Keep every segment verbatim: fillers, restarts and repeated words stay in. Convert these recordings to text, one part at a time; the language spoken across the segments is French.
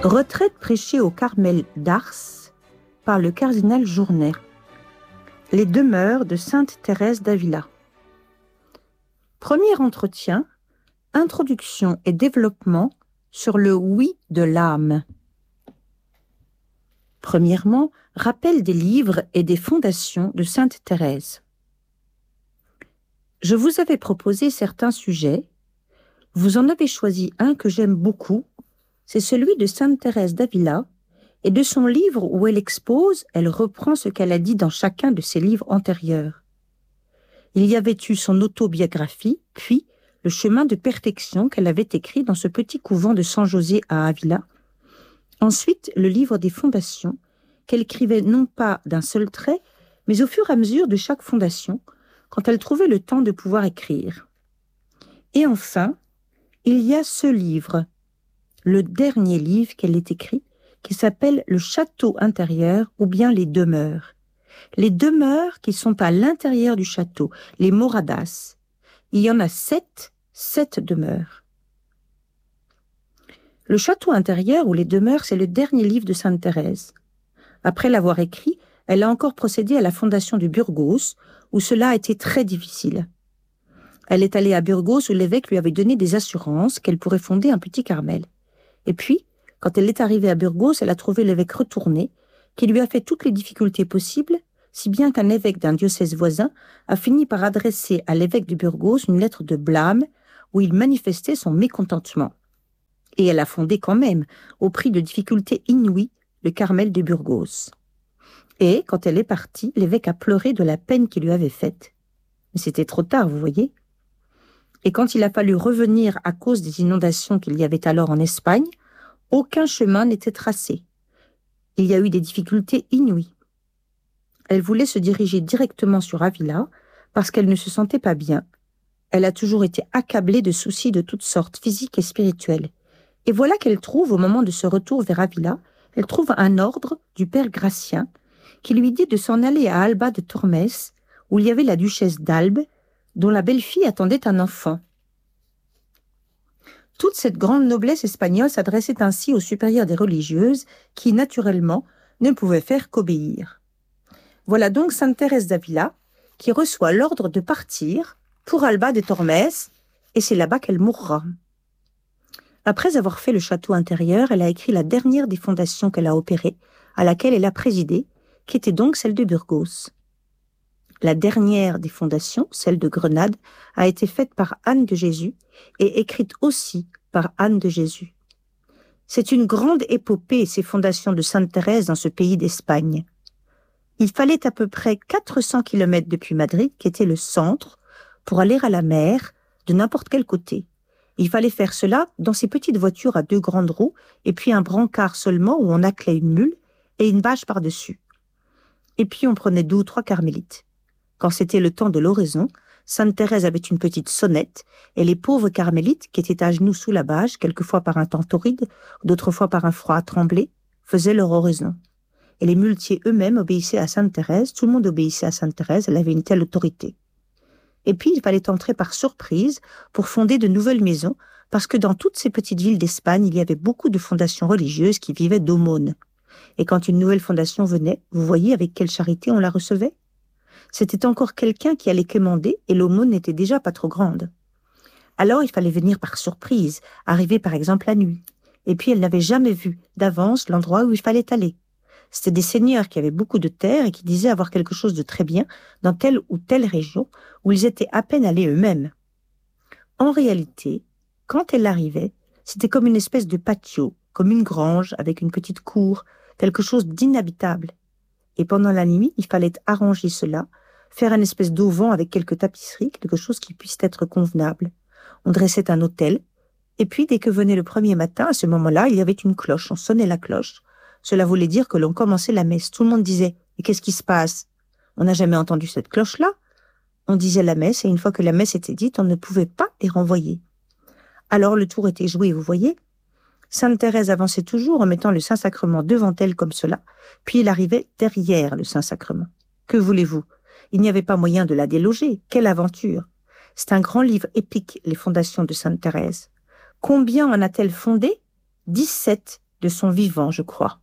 Retraite prêchée au Carmel d'Ars par le cardinal Journet. Les demeures de Sainte Thérèse d'Avila. Premier entretien, introduction et développement sur le oui de l'âme. Premièrement, rappel des livres et des fondations de Sainte Thérèse. Je vous avais proposé certains sujets. Vous en avez choisi un que j'aime beaucoup, c'est celui de Sainte Thérèse d'Avila, et de son livre où elle expose, elle reprend ce qu'elle a dit dans chacun de ses livres antérieurs. Il y avait eu son autobiographie, puis le chemin de perfection qu'elle avait écrit dans ce petit couvent de San José à Avila. Ensuite, le livre des fondations, qu'elle écrivait non pas d'un seul trait, mais au fur et à mesure de chaque fondation, quand elle trouvait le temps de pouvoir écrire. Et enfin, il y a ce livre, le dernier livre qu'elle ait écrit, qui s'appelle « Le château intérieur » ou bien « Les demeures ». Les demeures qui sont à l'intérieur du château, les moradas. Il y en a sept, sept demeures. Le château intérieur ou les demeures, c'est le dernier livre de Sainte Thérèse. Après l'avoir écrit, elle a encore procédé à la fondation de Burgos, où cela a été très difficile. Elle est allée à Burgos où l'évêque lui avait donné des assurances qu'elle pourrait fonder un petit Carmel. Et puis, quand elle est arrivée à Burgos, elle a trouvé l'évêque retourné, qui lui a fait toutes les difficultés possibles, si bien qu'un évêque d'un diocèse voisin a fini par adresser à l'évêque de Burgos une lettre de blâme où il manifestait son mécontentement. Et elle a fondé quand même, au prix de difficultés inouïes, le Carmel de Burgos. Et, quand elle est partie, l'évêque a pleuré de la peine qu'il lui avait faite. Mais c'était trop tard, vous voyez. Et quand il a fallu revenir à cause des inondations qu'il y avait alors en Espagne, aucun chemin n'était tracé. Il y a eu des difficultés inouïes. Elle voulait se diriger directement sur Avila parce qu'elle ne se sentait pas bien. Elle a toujours été accablée de soucis de toutes sortes, physiques et spirituels. Et voilà qu'elle trouve, au moment de ce retour vers Avila, elle trouve un ordre du père Gratien qui lui dit de s'en aller à Alba de Tormes, où il y avait la duchesse d'Albe, dont la belle-fille attendait un enfant. Toute cette grande noblesse espagnole s'adressait ainsi aux supérieurs des religieuses qui, naturellement, ne pouvaient faire qu'obéir. Voilà donc Sainte Thérèse d'Avila qui reçoit l'ordre de partir pour Alba de Tormes, et c'est là-bas qu'elle mourra. Après avoir fait le château intérieur, elle a écrit la dernière des fondations qu'elle a opérées, à laquelle elle a présidé, qui était donc celle de Burgos. La dernière des fondations, celle de Grenade, a été faite par Anne de Jésus et écrite aussi par Anne de Jésus. C'est une grande épopée, ces fondations de Sainte Thérèse dans ce pays d'Espagne. Il fallait à peu près quatre cents kilomètres depuis Madrid, qui était le centre, pour aller à la mer de n'importe quel côté. Il fallait faire cela dans ces petites voitures à deux grandes roues et puis un brancard seulement où on attelait une mule et une bâche par-dessus. Et puis on prenait deux ou trois carmélites. Quand c'était le temps de l'oraison, Sainte Thérèse avait une petite sonnette et les pauvres carmélites, qui étaient à genoux sous la bâche, quelquefois par un temps torride, d'autres fois par un froid à trembler, faisaient leur oraison. Et les muletiers eux-mêmes obéissaient à Sainte Thérèse, tout le monde obéissait à Sainte Thérèse, elle avait une telle autorité. Et puis il fallait entrer par surprise pour fonder de nouvelles maisons, parce que dans toutes ces petites villes d'Espagne, il y avait beaucoup de fondations religieuses qui vivaient d'aumônes. Et quand une nouvelle fondation venait, vous voyez avec quelle charité on la recevait ? C'était encore quelqu'un qui allait quémander et l'aumône n'était déjà pas trop grande. Alors il fallait venir par surprise, arriver par exemple la nuit. Et puis elle n'avait jamais vu d'avance l'endroit où il fallait aller. C'était des seigneurs qui avaient beaucoup de terre et qui disaient avoir quelque chose de très bien dans telle ou telle région où ils étaient à peine allés eux-mêmes. En réalité, quand elle arrivait, c'était comme une espèce de patio, comme une grange avec une petite cour, quelque chose d'inhabitable. Et pendant la nuit, il fallait arranger cela, faire une espèce d'auvent avec quelques tapisseries, quelque chose qui puisse être convenable. On dressait un autel, et puis dès que venait le premier matin, à ce moment-là, il y avait une cloche, on sonnait la cloche. Cela voulait dire que l'on commençait la messe. Tout le monde disait « Et qu'est-ce qui se passe ?» On n'a jamais entendu cette cloche-là. On disait la messe, et une fois que la messe était dite, on ne pouvait pas les renvoyer. Alors le tour était joué, vous voyez. Sainte Thérèse avançait toujours en mettant le Saint-Sacrement devant elle comme cela, puis il arrivait derrière le Saint-Sacrement. Que voulez-vous ? Il n'y avait pas moyen de la déloger. Quelle aventure ! C'est un grand livre épique, les fondations de Sainte Thérèse. Combien en a-t-elle fondé ? dix-sept, de son vivant, je crois.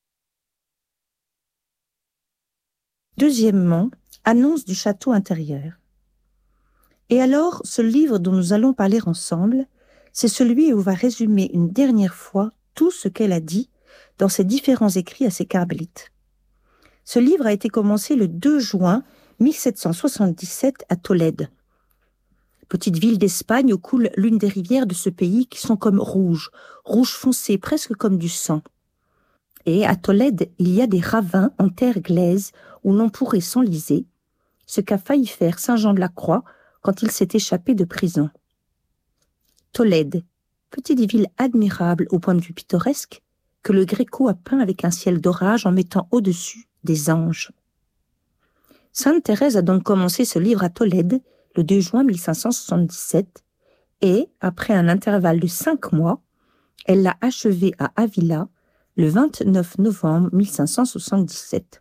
Deuxièmement, annonce du château intérieur. Et alors, ce livre dont nous allons parler ensemble, c'est celui où va résumer une dernière fois tout ce qu'elle a dit dans ses différents écrits à ses carmélites. Ce livre a été commencé le deux juin mille sept cent soixante-dix-sept à Tolède, petite ville d'Espagne où coule l'une des rivières de ce pays qui sont comme rouges, rouge foncé, presque comme du sang. Et à Tolède, il y a des ravins en terre glaise où l'on pourrait s'enliser, ce qu'a failli faire Saint Jean de la Croix quand il s'est échappé de prison. Tolède, petite ville admirable au point de vue pittoresque, que le Gréco a peint avec un ciel d'orage en mettant au-dessus des anges. Sainte Thérèse a donc commencé ce livre à Tolède le deux juin mille cinq cent soixante-dix-sept et, après un intervalle de cinq mois, elle l'a achevé à Avila le vingt-neuf novembre mille cinq cent soixante-dix-sept.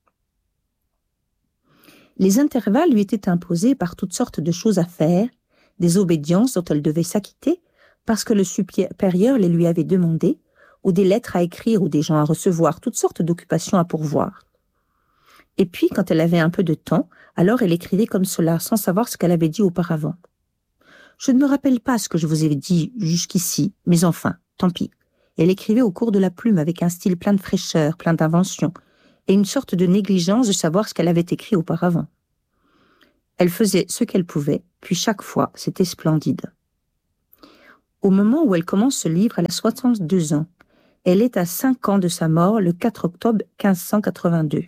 Les intervalles lui étaient imposés par toutes sortes de choses à faire, des obédiences dont elle devait s'acquitter parce que le supérieur les lui avait demandées, ou des lettres à écrire ou des gens à recevoir, toutes sortes d'occupations à pourvoir. Et puis, quand elle avait un peu de temps, alors elle écrivait comme cela, sans savoir ce qu'elle avait dit auparavant. Je ne me rappelle pas ce que je vous ai dit jusqu'ici, mais enfin, tant pis. Elle écrivait au cours de la plume avec un style plein de fraîcheur, plein d'invention, et une sorte de négligence de savoir ce qu'elle avait écrit auparavant. Elle faisait ce qu'elle pouvait, puis chaque fois, c'était splendide. Au moment où elle commence ce livre, elle a soixante-deux ans. Elle est à cinq ans de sa mort, le quatre octobre quinze cent quatre-vingt-deux.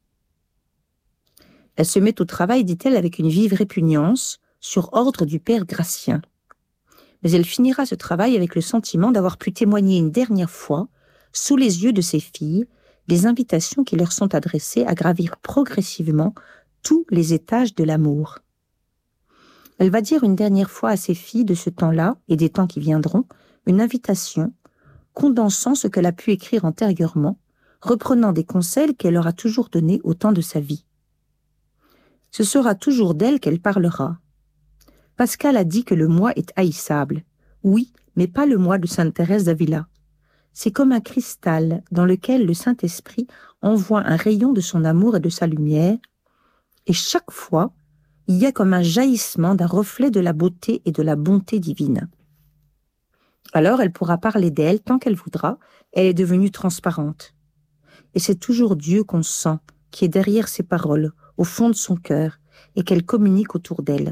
Elle se met au travail, dit-elle, avec une vive répugnance, sur ordre du père Gratien. Mais elle finira ce travail avec le sentiment d'avoir pu témoigner une dernière fois, sous les yeux de ses filles, des invitations qui leur sont adressées à gravir progressivement tous les étages de l'amour. Elle va dire une dernière fois à ses filles de ce temps-là, et des temps qui viendront, une invitation, condensant ce qu'elle a pu écrire antérieurement, reprenant des conseils qu'elle leur a toujours donnés au temps de sa vie. Ce sera toujours d'elle qu'elle parlera. Pascal a dit que le moi est haïssable. Oui, mais pas le moi de Sainte Thérèse d'Avila. C'est comme un cristal dans lequel le Saint-Esprit envoie un rayon de son amour et de sa lumière, et chaque fois, il y a comme un jaillissement d'un reflet de la beauté et de la bonté divine. Alors elle pourra parler d'elle tant qu'elle voudra, elle est devenue transparente. Et c'est toujours Dieu qu'on sent, qui est derrière ses paroles, au fond de son cœur, et qu'elle communique autour d'elle.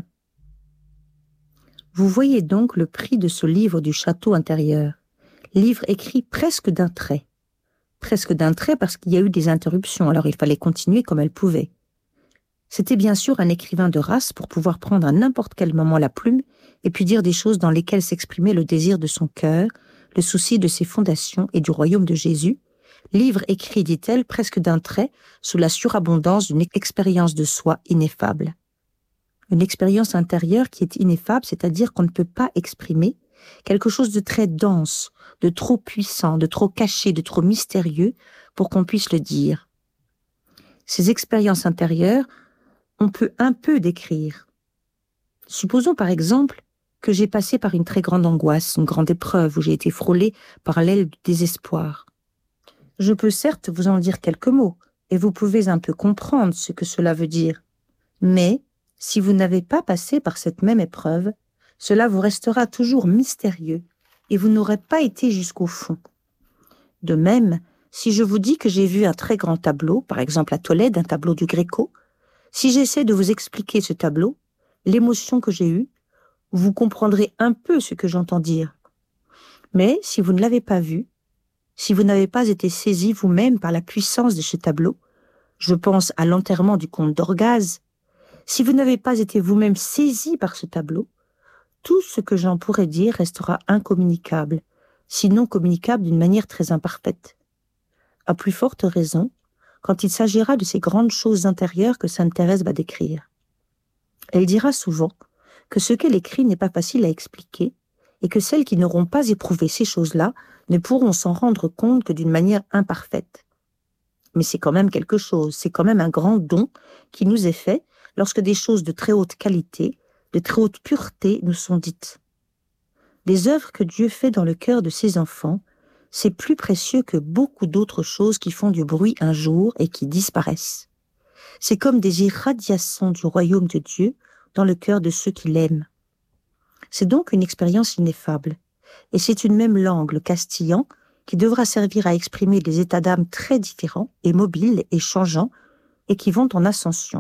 Vous voyez donc le prix de ce livre du château intérieur, livre écrit presque d'un trait. Presque d'un trait parce qu'il y a eu des interruptions, alors il fallait continuer comme elle pouvait. C'était bien sûr un écrivain de race pour pouvoir prendre à n'importe quel moment la plume et puis dire des choses dans lesquelles s'exprimait le désir de son cœur, le souci de ses fondations et du royaume de Jésus. Livre écrit, dit-elle, presque d'un trait, sous la surabondance d'une expérience de soi ineffable. Une expérience intérieure qui est ineffable, c'est-à-dire qu'on ne peut pas exprimer quelque chose de très dense, de trop puissant, de trop caché, de trop mystérieux pour qu'on puisse le dire. Ces expériences intérieures, on peut un peu décrire. Supposons par exemple que j'ai passé par une très grande angoisse, une grande épreuve où j'ai été frôlée par l'aile du désespoir. Je peux certes vous en dire quelques mots, et vous pouvez un peu comprendre ce que cela veut dire. Mais, si vous n'avez pas passé par cette même épreuve, cela vous restera toujours mystérieux, et vous n'aurez pas été jusqu'au fond. De même, si je vous dis que j'ai vu un très grand tableau, par exemple à Tolède, un tableau du Gréco, si j'essaie de vous expliquer ce tableau, l'émotion que j'ai eue, vous comprendrez un peu ce que j'entends dire. Mais si vous ne l'avez pas vu, si vous n'avez pas été saisi vous-même par la puissance de ce tableau, je pense à l'enterrement du comte d'Orgaz, si vous n'avez pas été vous-même saisi par ce tableau, tout ce que j'en pourrais dire restera incommunicable, sinon communicable d'une manière très imparfaite. À plus forte raison, quand il s'agira de ces grandes choses intérieures que Sainte Thérèse va décrire. Elle dira souvent que ce qu'elle écrit n'est pas facile à expliquer et que celles qui n'auront pas éprouvé ces choses-là ne pourront s'en rendre compte que d'une manière imparfaite. Mais c'est quand même quelque chose, c'est quand même un grand don qui nous est fait lorsque des choses de très haute qualité, de très haute pureté nous sont dites. Les œuvres que Dieu fait dans le cœur de ses enfants c'est plus précieux que beaucoup d'autres choses qui font du bruit un jour et qui disparaissent. C'est comme des irradiations du royaume de Dieu dans le cœur de ceux qui l'aiment. C'est donc une expérience ineffable. Et c'est une même langue, le castillan, qui devra servir à exprimer des états d'âme très différents et mobiles et changeants et qui vont en ascension.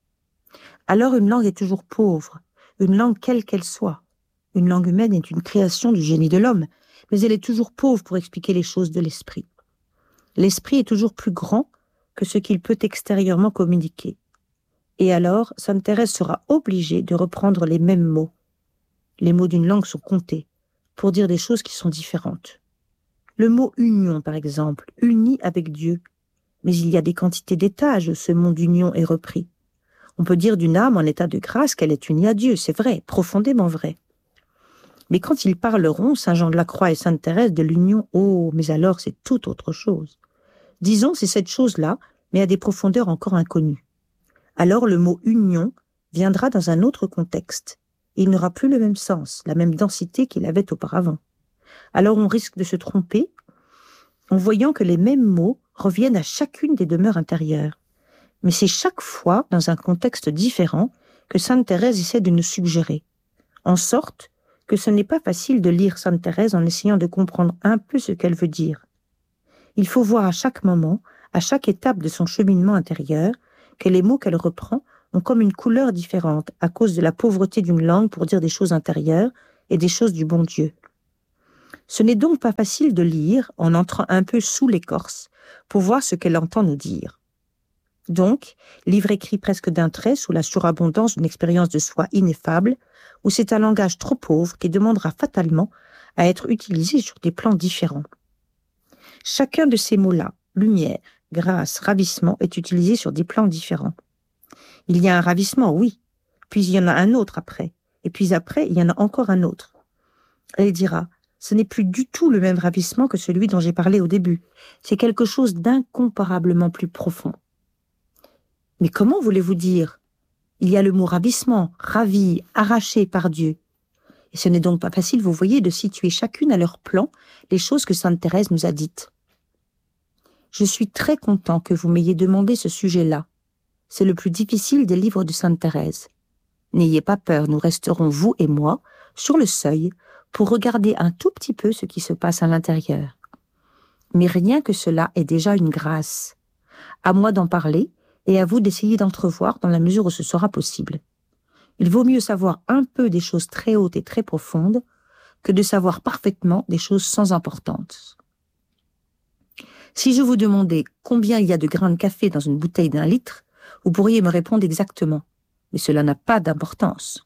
Alors une langue est toujours pauvre, une langue quelle qu'elle soit. Une langue humaine est une création du génie de l'homme, mais elle est toujours pauvre pour expliquer les choses de l'esprit. L'esprit est toujours plus grand que ce qu'il peut extérieurement communiquer. Et alors, Sainte Thérèse sera obligée de reprendre les mêmes mots. Les mots d'une langue sont comptés pour dire des choses qui sont différentes. Le mot « union », par exemple, « uni avec Dieu », mais il y a des quantités d'étages où ce mot d'union est repris. On peut dire d'une âme en état de grâce qu'elle est unie à Dieu, c'est vrai, profondément vrai. Mais quand ils parleront, Saint Jean de la Croix et Sainte Thérèse, de l'union, oh, mais alors c'est tout autre chose. Disons, c'est cette chose-là, mais à des profondeurs encore inconnues. Alors le mot « union » viendra dans un autre contexte. Il n'aura plus le même sens, la même densité qu'il avait auparavant. Alors on risque de se tromper en voyant que les mêmes mots reviennent à chacune des demeures intérieures. Mais c'est chaque fois, dans un contexte différent, que Sainte Thérèse essaie de nous suggérer, en sorte que ce n'est pas facile de lire Sainte Thérèse en essayant de comprendre un peu ce qu'elle veut dire. Il faut voir à chaque moment, à chaque étape de son cheminement intérieur, que les mots qu'elle reprend ont comme une couleur différente à cause de la pauvreté d'une langue pour dire des choses intérieures et des choses du bon Dieu. Ce n'est donc pas facile de lire en entrant un peu sous l'écorce pour voir ce qu'elle entend nous dire. Donc, livre écrit presque d'un trait sous la surabondance d'une expérience de soi ineffable, où c'est un langage trop pauvre qui demandera fatalement à être utilisé sur des plans différents. Chacun de ces mots-là, lumière, grâce, ravissement, est utilisé sur des plans différents. Il y a un ravissement, oui, puis il y en a un autre après, et puis après, il y en a encore un autre. Elle dira, ce n'est plus du tout le même ravissement que celui dont j'ai parlé au début. C'est quelque chose d'incomparablement plus profond. Mais comment voulez-vous dire? Il y a le mot ravissement, ravi, arraché par Dieu. Et ce n'est donc pas facile, vous voyez, de situer chacune à leur plan les choses que Sainte Thérèse nous a dites. Je suis très content que vous m'ayez demandé ce sujet-là. C'est le plus difficile des livres de Sainte Thérèse. N'ayez pas peur, nous resterons, vous et moi, sur le seuil pour regarder un tout petit peu ce qui se passe à l'intérieur. Mais rien que cela est déjà une grâce. À moi d'en parler et à vous d'essayer d'entrevoir dans la mesure où ce sera possible. Il vaut mieux savoir un peu des choses très hautes et très profondes que de savoir parfaitement des choses sans importance. Si je vous demandais combien il y a de grains de café dans une bouteille d'un litre, vous pourriez me répondre exactement, mais cela n'a pas d'importance.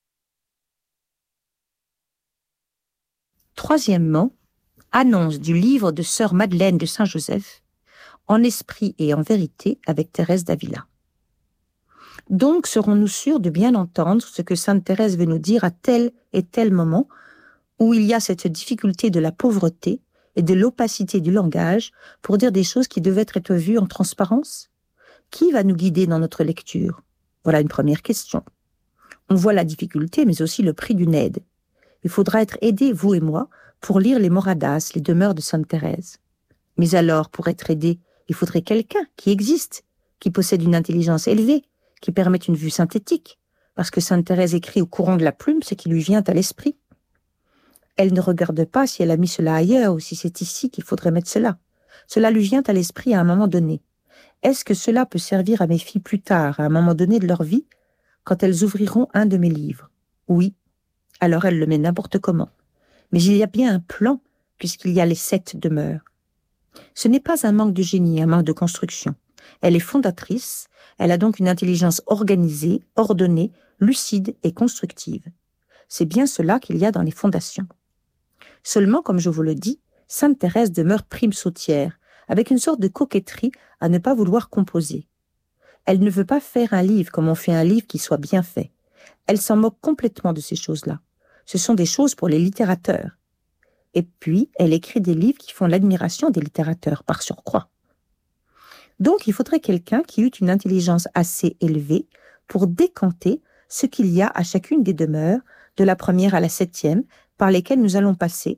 Troisièmement, annonce du livre de sœur Madeleine de Saint-Joseph, en esprit et en vérité avec Thérèse d'Avila. Donc serons-nous sûrs de bien entendre ce que Sainte Thérèse veut nous dire à tel et tel moment où il y a cette difficulté de la pauvreté et de l'opacité du langage pour dire des choses qui devaient être vues en transparence? Qui va nous guider dans notre lecture? Voilà une première question. On voit la difficulté, mais aussi le prix d'une aide. Il faudra être aidé, vous et moi, pour lire les Moradas, les demeures de Sainte Thérèse. Mais alors, pour être aidé, il faudrait quelqu'un qui existe, qui possède une intelligence élevée, qui permette une vue synthétique, parce que Sainte Thérèse écrit au courant de la plume ce qui lui vient à l'esprit. Elle ne regarde pas si elle a mis cela ailleurs ou si c'est ici qu'il faudrait mettre cela. Cela lui vient à l'esprit à un moment donné. Est-ce que cela peut servir à mes filles plus tard, à un moment donné de leur vie, quand elles ouvriront un de mes livres? Oui. Alors elle le met n'importe comment. Mais il y a bien un plan, puisqu'il y a les sept demeures. Ce n'est pas un manque de génie, un manque de construction. Elle est fondatrice, elle a donc une intelligence organisée, ordonnée, lucide et constructive. C'est bien cela qu'il y a dans les fondations. Seulement, comme je vous le dis, Sainte Thérèse demeure prime sautière, avec une sorte de coquetterie à ne pas vouloir composer. Elle ne veut pas faire un livre comme on fait un livre qui soit bien fait. Elle s'en moque complètement de ces choses-là. Ce sont des choses pour les littérateurs. Et puis, elle écrit des livres qui font l'admiration des littérateurs, par surcroît. Donc, il faudrait quelqu'un qui eût une intelligence assez élevée pour décanter ce qu'il y a à chacune des demeures, de la première à la septième, par lesquelles nous allons passer,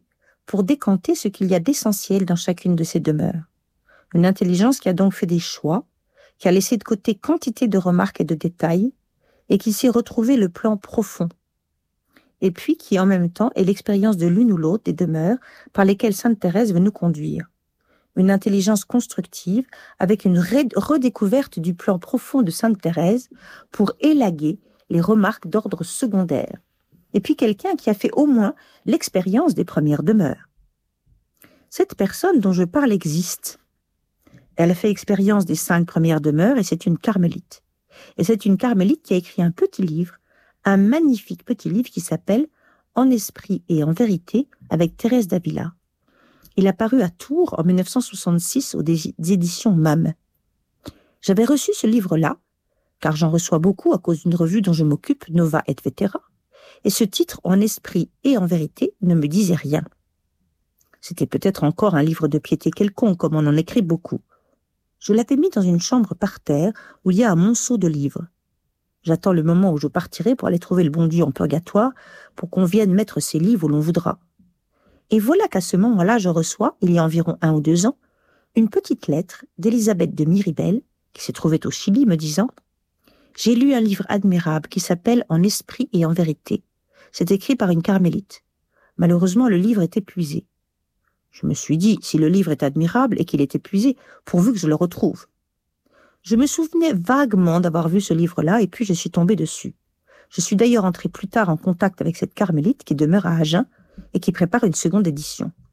pour décanter ce qu'il y a d'essentiel dans chacune de ces demeures. Une intelligence qui a donc fait des choix, qui a laissé de côté quantité de remarques et de détails, et qui s'est retrouvé le plan profond, et puis qui en même temps est l'expérience de l'une ou l'autre des demeures par lesquelles Sainte Thérèse veut nous conduire. Une intelligence constructive avec une redécouverte du plan profond de Sainte Thérèse pour élaguer les remarques d'ordre secondaire. Et puis quelqu'un qui a fait au moins l'expérience des premières demeures. Cette personne dont je parle existe. Elle a fait expérience des cinq premières demeures et c'est une carmélite. Et c'est une carmélite qui a écrit un petit livre, un magnifique petit livre qui s'appelle « En esprit et en vérité » avec Thérèse d'Avila. Il a paru à Tours en mille neuf cent soixante-six aux éditions M A M. J'avais reçu ce livre-là, car j'en reçois beaucoup à cause d'une revue dont je m'occupe, Nova et Vetera, et ce titre « En esprit et en vérité » ne me disait rien. C'était peut-être encore un livre de piété quelconque, comme on en écrit beaucoup. Je l'avais mis dans une chambre par terre où il y a un monceau de livres. J'attends le moment où je partirai pour aller trouver le bon Dieu en purgatoire pour qu'on vienne mettre ces livres où l'on voudra. Et voilà qu'à ce moment-là, je reçois, il y a environ un ou deux ans, une petite lettre d'Élisabeth de Miribel, qui se trouvait au Chili, me disant « J'ai lu un livre admirable qui s'appelle « En esprit et en vérité ». C'est écrit par une carmélite. Malheureusement, le livre est épuisé. Je me suis dit, si le livre est admirable et qu'il est épuisé, pourvu que je le retrouve. Je me souvenais vaguement d'avoir vu ce livre-là et puis je suis tombée dessus. Je suis d'ailleurs entrée plus tard en contact avec cette carmélite qui demeure à Agen et qui prépare une seconde édition.